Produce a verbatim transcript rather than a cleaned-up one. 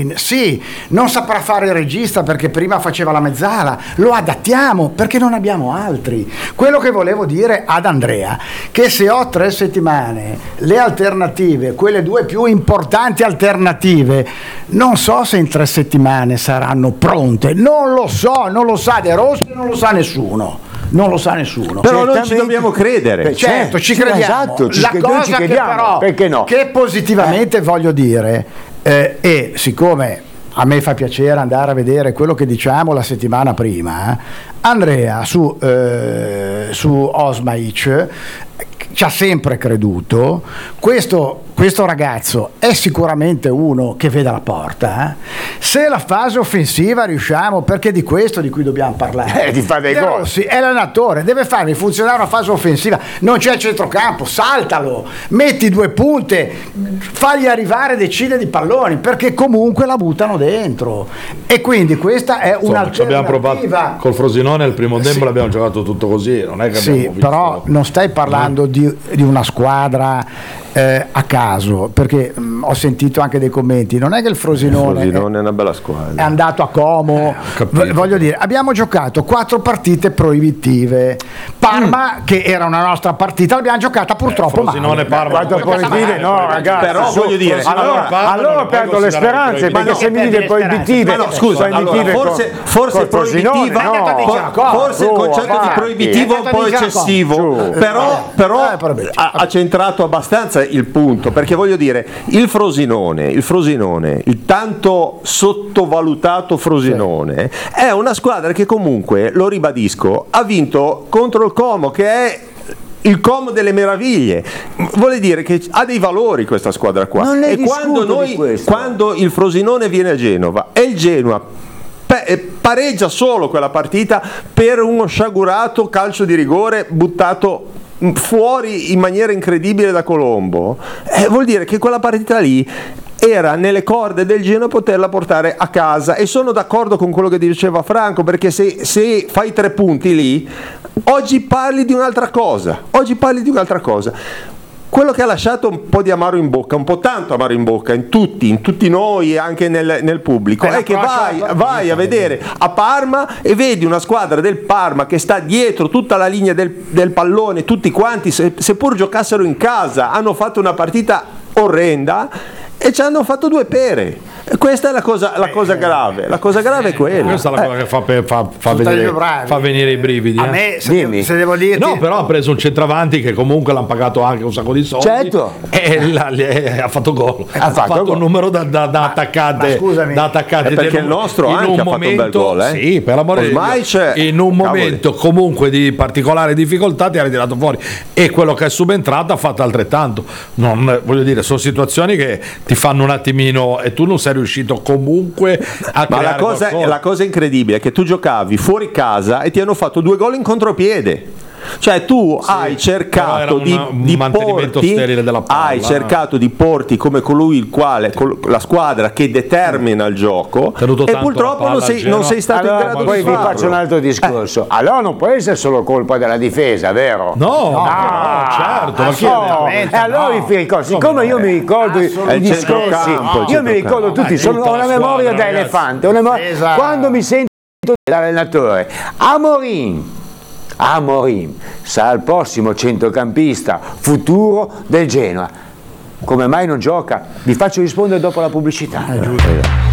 Amorim, sì, non saprà fare il regista perché prima faceva la mezzala, lo adattiamo perché non abbiamo altri. Quello che volevo dire ad Andrea, che se ho tre settimane, le alternative, quelle due più importanti alternative, non so se in tre settimane saranno pronte, non lo so, non lo sa De Rossi, non lo sa nessuno. Non lo sa nessuno. Però noi ci dobbiamo credere. Beh, certo, ci crediamo. Esatto, ci La che cosa ci che crediamo, però perché no? che positivamente eh. voglio dire, eh, e siccome a me fa piacere andare a vedere quello che diciamo la settimana prima, eh, Andrea su, eh, su Osmaic ci ha sempre creduto. Questo, questo ragazzo è sicuramente uno che vede la porta. Eh? Se la fase offensiva riusciamo, perché di questo di cui dobbiamo parlare, eh, di fare dei De gol. Rossi è l'allenatore, deve farmi funzionare una fase offensiva. Non c'è il centrocampo, saltalo, metti due punte, fagli arrivare decine di palloni, perché comunque la buttano dentro. E quindi questa è un'alternativa. Abbiamo provato col Frosinone il primo tempo, sì. L'abbiamo giocato tutto così, non è che sì, abbiamo visto... però non stai parlando di di una squadra eh, a caso, perché mh, ho sentito anche dei commenti, non è che il Frosinone, il Frosinone è, è una bella squadra, è andato a Como, eh, voglio dire, abbiamo giocato quattro partite proibitive. Parma, mm. che era una nostra partita, l'abbiamo giocata purtroppo eh, Frosinone, male. Parma, quattro proibitive, no ragazzi, però voglio dire, allora, allora, allora perdo le speranze, perché se mi dite proibitive, ma no, scusa, allora, forse, con, forse con proibitiva, no, forse il concetto di proibitivo è un po' eccessivo, però, però ha, ha centrato abbastanza il punto, perché voglio dire, il Frosinone, il Frosinone, il tanto sottovalutato Frosinone, sì. è una squadra che comunque, lo ribadisco, ha vinto contro il Como, che è il Como delle meraviglie. Vuole dire che ha dei valori questa squadra qua. Non ne e quando, noi, quando il Frosinone viene a Genova e il Genoa pareggia solo quella partita per uno sciagurato calcio di rigore buttato fuori in maniera incredibile da Colombo, eh, vuol dire che quella partita lì era nelle corde del Genoa poterla portare a casa. E sono d'accordo con quello che diceva Franco, perché se, se fai tre punti lì, oggi parli di un'altra cosa, oggi parli di un'altra cosa. Quello che ha lasciato un po' di amaro in bocca, un po' tanto amaro in bocca in tutti, in tutti noi e anche nel, nel pubblico, è che vai, vai a vedere a Parma e vedi una squadra del Parma che sta dietro tutta la linea del, del pallone, tutti quanti, se, seppur giocassero in casa, hanno fatto una partita orrenda e ci hanno fatto due pere. Questa è la cosa, la cosa grave. La cosa grave è quella. Questa è la cosa eh. che fa, fa, fa, vedere, fa venire i brividi. A eh. me, se, devo, se devo dirti... No, però ha preso un centravanti che comunque l'hanno pagato anche un sacco di soldi. Certo. E la, le, ha fatto gol. Ha, ha fatto, fatto un numero da, da, da attaccante. Ma scusami. Da attaccante perché del, il nostro anche ha fatto un bel gol. Eh? Sì, per l'amore di Dio. In un momento cavoli. comunque di particolare difficoltà ti ha ritirato fuori. E quello che è subentrato ha fatto altrettanto. Non, voglio dire, sono situazioni che ti fanno un attimino e tu non sei riuscito comunque a ma la cosa, la cosa incredibile è che tu giocavi fuori casa e ti hanno fatto due gol in contropiede. Cioè tu sì, hai cercato una, di, un di mantenimento porti, sterile della palla, hai cercato di porti come colui il quale col, la squadra che determina il gioco e purtroppo non sei, non sei stato allora, in grado poi di farlo. Vi faccio un altro discorso. Eh. Allora non può essere solo colpa della difesa, vero? No, no, no certo. Ma chi no. E allora no. vi ricordo, siccome io mi ricordo i discorsi, io mi ricordo tutti, sono, ho una memoria da elefante, una memoria, quando mi sento dell'allenatore Amorim Amorim sarà il prossimo centrocampista futuro del Genoa. Come mai non gioca? Vi faccio rispondere dopo la pubblicità.